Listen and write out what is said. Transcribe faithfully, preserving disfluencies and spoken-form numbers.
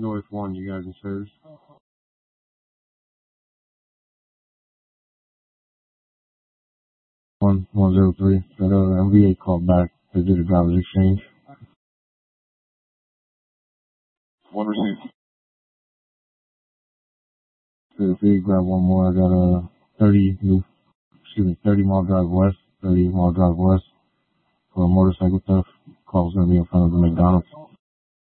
North one, you guys in service? One one zero three. That uh, M V A called back. They did a driver's exchange. One received. So if you grab one more, I got a thirty new, excuse me, thirty mile drive west, thirty mile drive west for a motorcycle theft. Call's gonna be in front of the McDonald's.